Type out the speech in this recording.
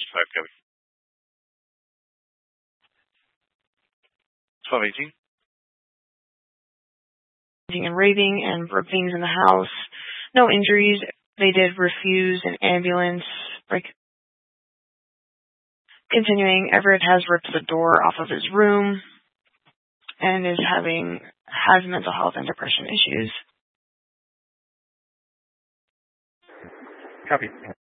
Kevin. 1218. And raving and broke things in the house. No injuries. They did refuse an ambulance. Continuing, Everett has ripped the door off of his room and has mental health and depression issues. Copy.